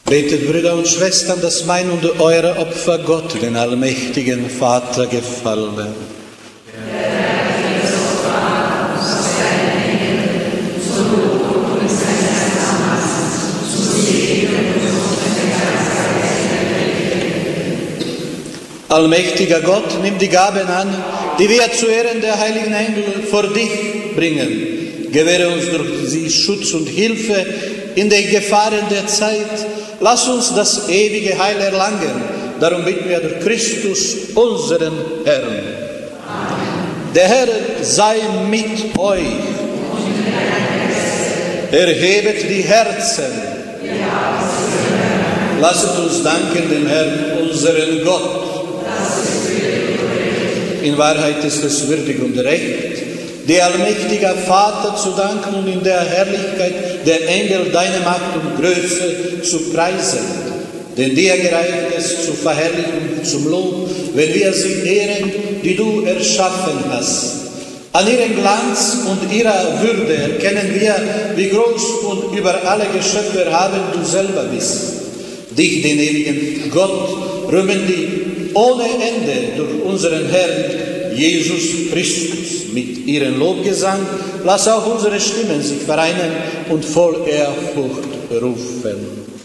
Betet, Brüder und Schwestern, dass mein und eure Opfer Gott, den allmächtigen Vater, gefalle. Allmächtiger Gott, nimm die Gaben an, die wir zu Ehren der heiligen Engel vor dich bringen. Gewähre uns durch sie Schutz und Hilfe in den Gefahren der Zeit. Lass uns das ewige Heil erlangen. Darum bitten wir durch Christus, unseren Herrn. Amen. Der Herr sei mit euch. Erhebet die Herzen. Lasset uns danken dem Herrn, unseren Gott. In Wahrheit ist es würdig und recht, dir allmächtiger Vater zu danken und in der Herrlichkeit der Engel deine Macht und Größe zu preisen. Denn dir gereicht es zur Verherrlichung und zum Lob, wenn wir sie ehren, die du erschaffen hast. An ihrem Glanz und ihrer Würde erkennen wir, wie groß und über alle Geschöpfe erhaben du selber bist. Dich, den ewigen Gott, rühmen die ohne Ende durch unseren Herrn Jesus Christus. Mit ihrem Lobgesang lass auch unsere Stimmen sich vereinen und voll Ehrfurcht rufen.